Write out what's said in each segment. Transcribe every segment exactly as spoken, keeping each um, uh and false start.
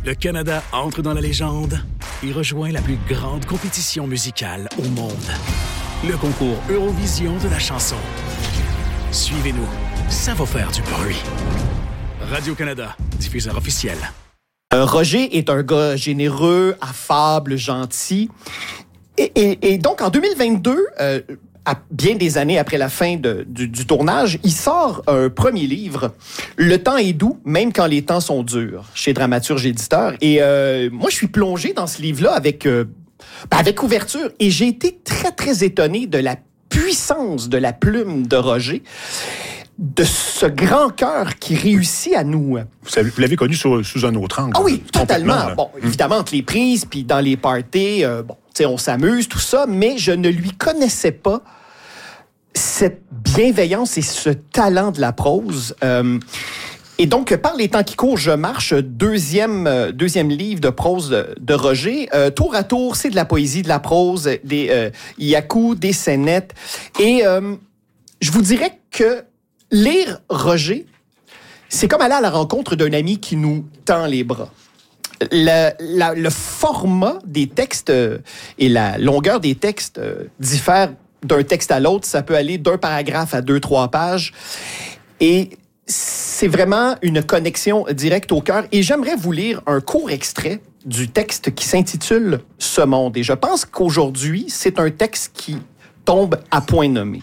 Le Canada entre dans la légende et rejoint la plus grande compétition musicale au monde. Le concours Eurovision de la chanson. Suivez-nous, ça va faire du bruit. Radio-Canada, diffuseur officiel. Euh, Roger est un gars généreux, affable, gentil. Et, et, et donc, en deux mille vingt-deux, euh, à bien des années après la fin de, du, du tournage, il sort un premier livre, « Le temps est doux, même quand les temps sont durs », chez Dramaturge Éditeur. Et euh, moi, je suis plongé dans ce livre-là avec, euh, ben avec ouverture. Et j'ai été très, très étonné de la puissance de la plume de Roger, de ce grand cœur qui réussit à nous... Vous, savez, vous l'avez connu sous, sous un autre angle. Ah oui, totalement. Là. Bon, évidemment, entre les prises, puis dans les parties, euh, bon, tu sais, on s'amuse, tout ça, mais je ne lui connaissais pas cette bienveillance et ce talent de la prose. Euh, et donc, par les temps qui courent, je marche, deuxième, euh, deuxième livre de prose de, de Roger. Euh, tour à tour, c'est de la poésie, de la prose, des euh, yaku, des scénettes. Et euh, je vous dirais que lire Roger, c'est comme aller à la rencontre d'un ami qui nous tend les bras. Le, la, le format des textes et la longueur des textes diffèrent d'un texte à l'autre. Ça peut aller d'un paragraphe à deux, trois pages. Et c'est vraiment une connexion directe au cœur. Et j'aimerais vous lire un court extrait du texte qui s'intitule « Ce monde ». Et je pense qu'aujourd'hui, c'est un texte qui tombe à point nommé.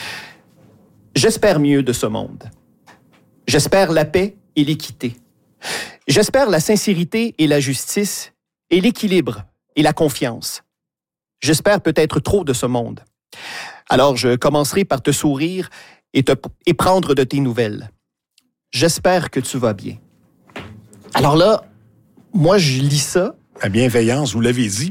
J'espère mieux de ce monde. J'espère la paix et l'équité. J'espère la sincérité et la justice et l'équilibre et la confiance. J'espère peut-être trop de ce monde. Alors je commencerai par te sourire et, te, et prendre de tes nouvelles. J'espère que tu vas bien. Alors là, moi je lis ça. La bienveillance, vous l'avez dit.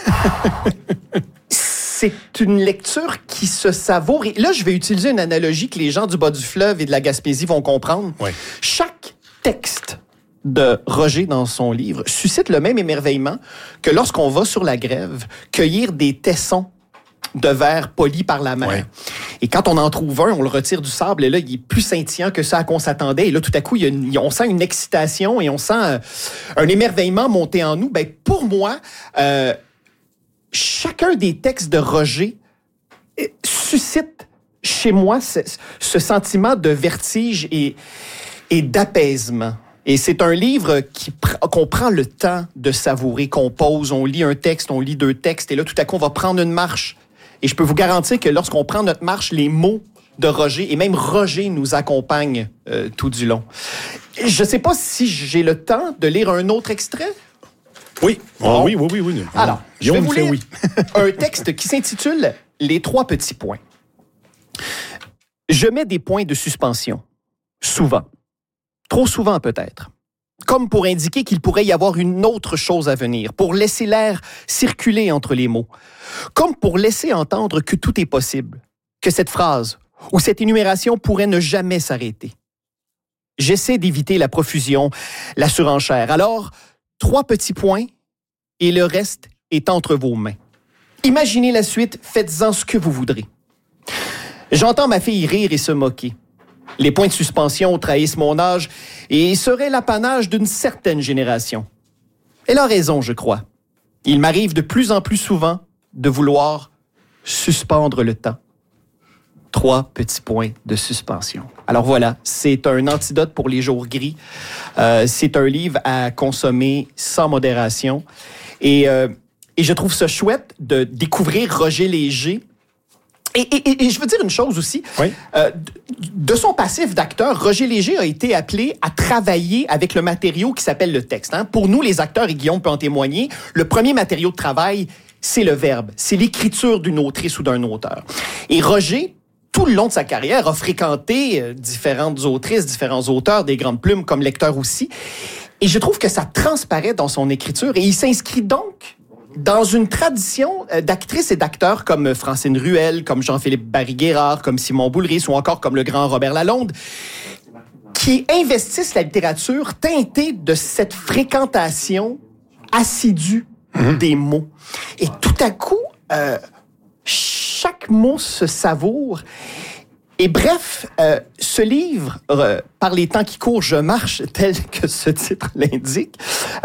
C'est une lecture qui se savoure. Et là, je vais utiliser une analogie que les gens du bas du fleuve et de la Gaspésie vont comprendre. Oui. Chaque texte de Roger dans son livre suscite le même émerveillement que lorsqu'on va sur la grève cueillir des tessons de verre polis par la mer. Oui. Et quand on en trouve un, on le retire du sable et là, il est plus scintillant que ça à qu'on s'attendait. Et là, tout à coup, il y a une, on sent une excitation et on sent euh, un émerveillement monter en nous. Ben, pour moi... Euh, Chacun des textes de Roger suscite chez moi ce, ce sentiment de vertige et, et d'apaisement. Et c'est un livre qui, qu'on prend le temps de savourer, qu'on pose, on lit un texte, on lit deux textes, et là, tout à coup, on va prendre une marche. Et je peux vous garantir que lorsqu'on prend notre marche, les mots de Roger, et même Roger nous accompagne euh, tout du long. Je ne sais pas si j'ai le temps de lire un autre extrait. Oui. Oh, oui, oui, oui, oui. Alors, je vais vous lire oui. un texte qui s'intitule « Les trois petits points ». Je mets des points de suspension. Souvent. Trop souvent, peut-être. Comme pour indiquer qu'il pourrait y avoir une autre chose à venir, pour laisser l'air circuler entre les mots. Comme pour laisser entendre que tout est possible, que cette phrase ou cette énumération pourrait ne jamais s'arrêter. J'essaie d'éviter la profusion, la surenchère. Alors... Trois petits points et le reste est entre vos mains. Imaginez la suite, faites-en ce que vous voudrez. J'entends ma fille rire et se moquer. Les points de suspension trahissent mon âge et seraient l'apanage d'une certaine génération. Elle a raison, je crois. Il m'arrive de plus en plus souvent de vouloir suspendre le temps. Trois petits points de suspension. Alors voilà, c'est un antidote pour les jours gris. Euh, c'est un livre à consommer sans modération. Et, euh, et je trouve ça chouette de découvrir Roger Léger. Et, et, et je veux dire une chose aussi. Oui. Euh, de son passif d'acteur, Roger Léger a été appelé à travailler avec le matériau qui s'appelle le texte. Hein. Pour nous, les acteurs, et Guillaume peut en témoigner, le premier matériau de travail, c'est le verbe. C'est l'écriture d'une autrice ou d'un auteur. Et Roger... tout le long de sa carrière, a fréquenté euh, différentes autrices, différents auteurs, des grandes plumes comme lecteur aussi. Et je trouve que ça transparaît dans son écriture. Et il s'inscrit donc dans une tradition euh, d'actrices et d'acteurs comme Francine Ruel, comme Jean-Philippe Barry-Guérard, comme Simon Boulris ou encore comme le grand Robert Lalonde, qui investissent la littérature teintée de cette fréquentation assidue mmh. des mots. Et tout à coup... Euh, chaque mot se savoure. Et bref, euh, ce livre, euh, par les temps qui courent, je marche, tel que ce titre l'indique,